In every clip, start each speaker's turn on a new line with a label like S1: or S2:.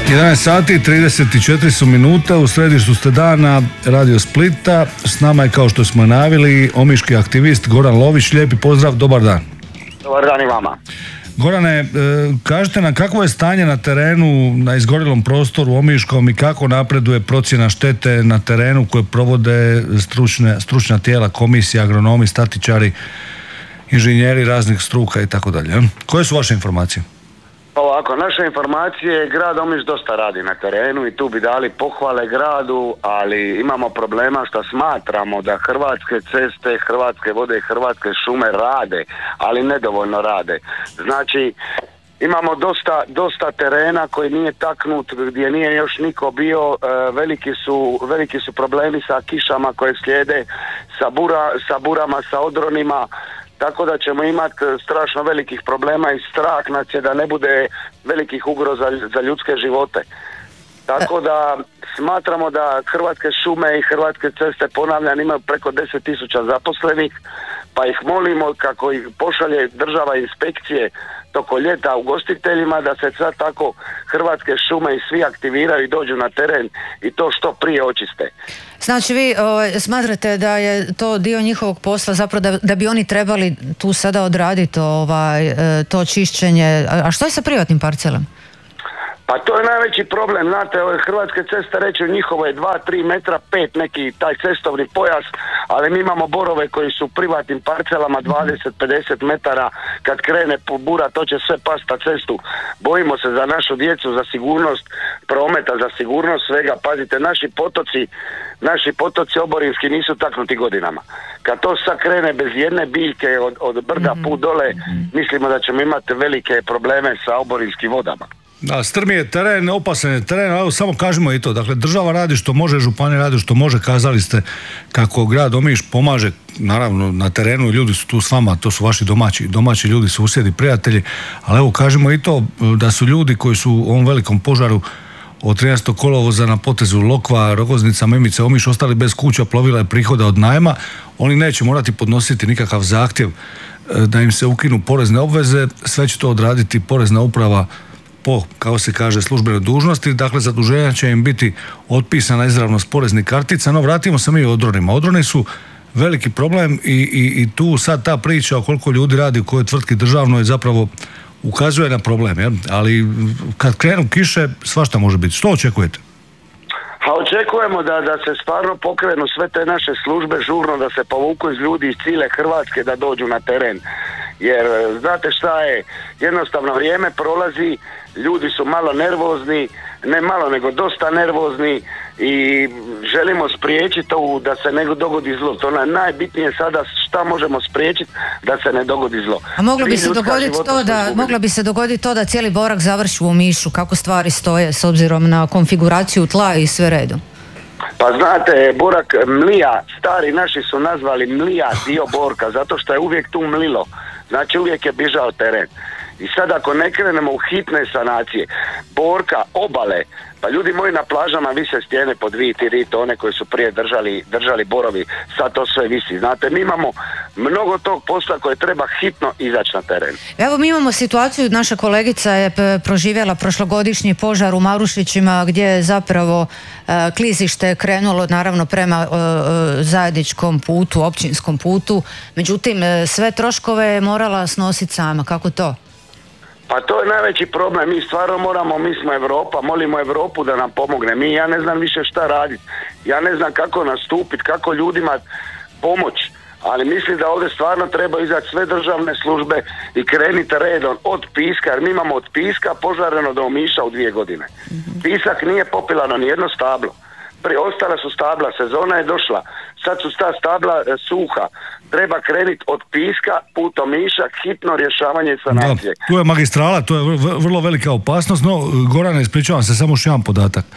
S1: 11 sati 34 su minuta, u središtu ste dana Radio Splita. S nama je, kao što smo najavili, omiški aktivist Goran Lović. Lijepi pozdrav, dobar dan.
S2: Dobar dan i vama.
S1: Gorane, kažete nam kakvo je stanje na terenu, na izgorjelom prostoru omiškom i kako napreduje procjena štete na terenu koje provode stručna tijela, komisija, agronomi, statičari, inženjeri raznih struka i tako dalje. Koje su vaše informacije?
S2: Ovako, naše informacije, grad Omiš dosta radi na terenu i tu bi dali pohvale gradu, ali imamo problema što smatramo da Hrvatske ceste, Hrvatske vode i Hrvatske šume rade, ali nedovoljno rade. Znači, imamo dosta terena koji nije taknut, gdje nije još niko bio, veliki su problemi sa kišama koje slijede, sa burama, sa odronima. Tako da ćemo imati strašno velikih problema i strah nas je da ne bude velikih ugroza za ljudske živote. Tako da smatramo da Hrvatske šume i Hrvatske ceste, ponavljam, imaju preko 10.000 zaposlenih, pa ih molimo kako ih pošalje država inspekcije toko ljeta ugostiteljima, da se sad tako Hrvatske šume i svi aktiviraju i dođu na teren i to što prije očiste.
S3: Znači vi smatrate da je to dio njihovog posla, zapravo da bi oni trebali tu sada odraditi to čišćenje, a što je sa privatnim parcelama?
S2: Pa to je najveći problem, znate, ove Hrvatske ceste reći njihovo je 2-3 metra, 5 neki taj cestovni pojas, ali mi imamo borove koji su u privatnim parcelama 20-50 metara, kad krene bura to će sve past na cestu. Bojimo se za našu djecu, za sigurnost prometa, za sigurnost svega. Pazite, naši potoci oborinski nisu taknuti godinama. Kad to sad krene bez jedne biljke od brda put dole, mislimo da ćemo imati velike probleme sa oborinskim vodama.
S1: Da, strmi je teren, opasan je teren, ali samo kažemo i to. Dakle, država radi što može, županija radi što može. Kazali ste kako grad Omiš pomaže, naravno, na terenu, ljudi su tu s vama, to su vaši domaći ljudi, susjedi, prijatelji, ali evo, kažemo i to da su ljudi koji su u ovom velikom požaru od 13. kolovoza na potezu Lokva, Rogoznica, Mimice, Omiš ostali bez kuća, plovila i prihoda od najma. Oni neće morati podnositi nikakav zahtjev da im se ukinu porezne obveze, sve će to odraditi porezna uprava po, kao se kaže, službenoj dužnosti. Dakle, zaduženja će im biti otpisana izravno s poreznih kartica. No, vratimo se mi odronima. Odroni su veliki problem i tu sad ta priča o koliko ljudi radi u kojoj tvrtki državnoj zapravo ukazuje na problem, jel? Ali kad krenu kiše, svašta može biti. Što očekujete?
S2: A očekujemo da se stvarno pokrenu sve te naše službe žurno, da se povuku iz ljudi iz cijele Hrvatske da dođu na teren. Jer znate šta je, jednostavno vrijeme prolazi, ljudi su malo nervozni, ne malo nego dosta nervozni i želimo spriječiti to da se ne dogodi zlo. To je najbitnije sada, šta možemo spriječiti da se ne dogodi zlo.
S3: A moglo bi se dogoditi to da cijeli borak završi u Omišu, kako stvari stoje s obzirom na konfiguraciju tla i sve redom?
S2: Pa znate, borak mlija, stari naši su nazvali mlija dio borka, zato što je uvijek tu mlilo. Znači uvijek je bižao teren. I sad ako ne krenemo u hitne sanacije, borka, obale, pa ljudi moji na plažama vise stijene po 2-3 tone koje su prije držali borovi, sad to sve visi. Znate, mi imamo mnogo tog posla koje treba hitno izaći na teren.
S3: Evo, mi imamo situaciju, naša kolegica je proživjela prošlogodišnji požar u Marušićima gdje je zapravo klizište krenulo naravno prema zajedničkom putu, općinskom putu, međutim sve troškove je morala snositi sama. Kako to?
S2: Pa to je najveći problem, mi stvarno moramo, mi smo Europa, molimo Europu da nam pomogne, ja ne znam više šta raditi, ja ne znam kako nastupiti, kako ljudima pomoć, ali mislim da ovdje stvarno treba izaći sve državne službe i krenuti redom od piska, jer mi imamo od piska požareno do Omiša u 2 godine. Pisak nije popilano ni jedno stablo. Ostala su stabla, sezona je došla, sad su ta stabla suha, treba krenuti od piska put Omiša, hitno rješavanje sanacije.
S1: Da, tu je magistrala, to je vrlo velika opasnost, no Gorane, ispričavam se, samo još jedan podatak.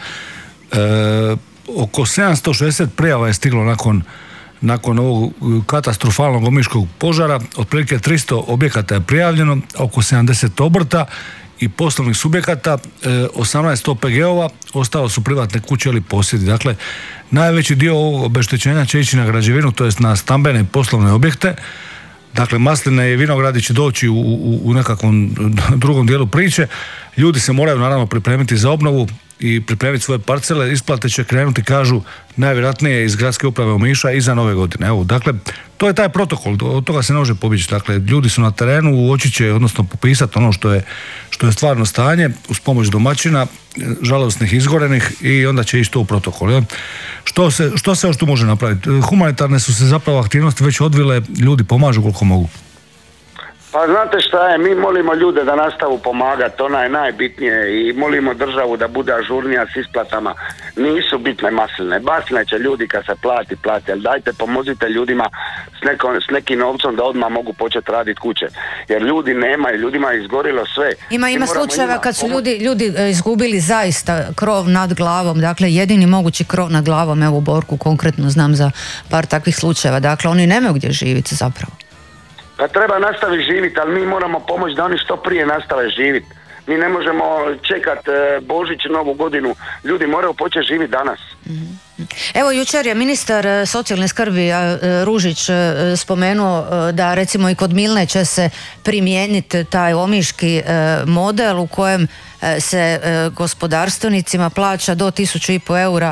S1: Oko 760 prijava je stiglo nakon ovog katastrofalnog omiškog požara, otprilike 300 objekata je prijavljeno, oko 70 obrta i poslovnih subjekata, 18 OPG-ova, ostalo su privatne kuće ili posjedi. Dakle, najveći dio ovog obeštećenja će ići na građevinu, to jest na stambene i poslovne objekte. Dakle, masline i vinogradi će doći u nekakvom drugom dijelu priče. Ljudi se moraju naravno pripremiti za obnovu i pripremiti svoje parcele. Isplate će krenuti, kažu, najvjerojatnije iz gradske uprave Omiša iza nove godine. Evo, dakle, to je taj protokol, od toga se ne može pobjeći. Dakle, ljudi su na terenu, uočit će, odnosno popisati ono što je stvarno stanje uz pomoć domaćina, žalosnih, izgorenih, i onda će ići to u protokol. Ja? Što se još tu može napraviti? Humanitarne su se zapravo aktivnosti već odvile, ljudi pomažu koliko mogu.
S2: Pa znate šta je, mi molimo ljude da nastavu pomagati, ona je najbitnije, i molimo državu da bude ažurnija s isplatama. Nisu bitne masline, basne će ljudi kad se plati, ali dajte pomozite ljudima s nekim novcom da odmah mogu početi raditi kuće. Jer ljudi nemaju, ljudima je izgorilo sve.
S3: Ima slučajeva kad su ljudi izgubili zaista krov nad glavom, dakle jedini mogući krov nad glavom, evo u Borku konkretno znam za par takvih slučajeva, dakle oni nemaju gdje živjeti zapravo.
S2: Pa treba nastaviti živjeti, ali mi moramo pomoći da oni što prije nastave živjeti. Mi ne možemo čekati Božić, Novu godinu. Ljudi moraju početi živjeti danas.
S3: Evo, jučer je ministar socijalne skrbi Ružić spomenuo da recimo i kod Milne će se primijeniti taj omiški model u kojem se gospodarstvenicima plaća do 1.500 eura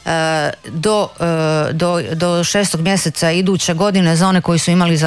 S3: do 6. mjeseca iduće godine za one koji su imali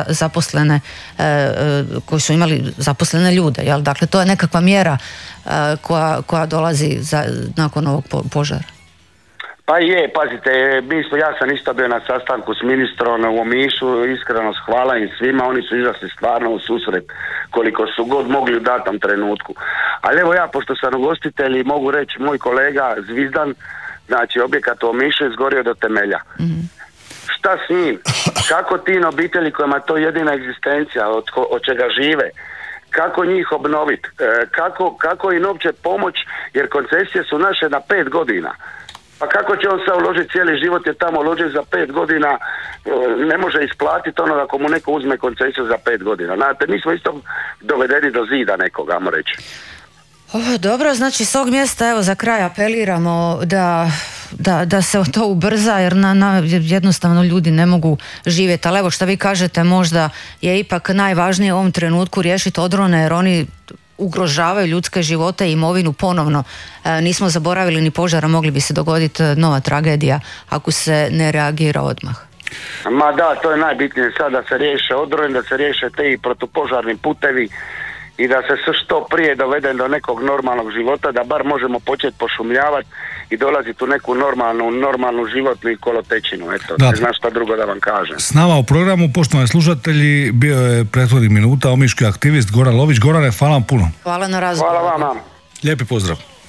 S3: zaposlene ljude, jel? Dakle, to je nekakva mjera koja dolazi nakon ovog požara.
S2: Pa je, pazite, ja sam isto bio na sastanku s ministrom u Omišu, iskreno hvala im svima, oni su izašli stvarno u susret koliko su god mogli u datom trenutku. Ali evo ja, pošto sam ugostitelj, mogu reći, moj kolega Zvizdan, znači objekat u Omišu je izgorio do temelja. Šta s njim? Kako tim obitelji kojima to jedina egzistencija, od čega žive, kako njih obnoviti, kako im uopće pomoć, jer koncesije su naše na 5 godina. Pa kako će on sad uložiti cijeli život, jer tamo uloži za 5 godina, ne može isplatiti ono ako mu neko uzme koncesiju za 5 godina. Znate, mi smo isto dovedeni do zida nekoga, ajmo reći.
S3: Dobro, znači s ovog mjesta evo za kraj apeliramo da se to ubrza, jer jednostavno ljudi ne mogu živjeti. Ali evo što vi kažete, možda je ipak najvažnije u ovom trenutku riješiti odrone, jer oni ugrožavaju ljudske živote i imovinu ponovno. Nismo zaboravili ni požara, mogli bi se dogoditi nova tragedija ako se ne reagira odmah.
S2: Ma da, to je najbitnije sad, da se riješe odroni, da se riješe te i protupožarni putevi i da se što prije dovede do nekog normalnog života, da bar možemo početi pošumljavati i dolaziti u neku normalnu životnu i kolotečinu. Eto, ne znam šta drugo da vam kažem.
S1: S nama u programu, poštovani slušatelji, bio je prethodnih minuta omiški aktivist Goran Lović. Gorane, hvala vam puno.
S3: Hvala na razgovoru.
S2: Hvala vama.
S1: Lijepi pozdrav.